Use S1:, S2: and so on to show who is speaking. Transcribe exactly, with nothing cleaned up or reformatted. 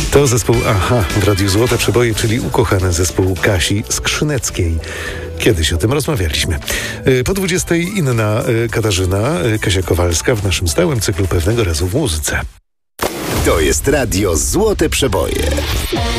S1: To zespół Aha w Radiu Złote Przeboje, czyli ukochany zespół Kasi Skrzyneckiej. Kiedyś o tym rozmawialiśmy. Po dwudziestej inna Katarzyna, Kasia Kowalska w naszym stałym cyklu Pewnego razu w muzyce.
S2: To jest Radio Złote Przeboje.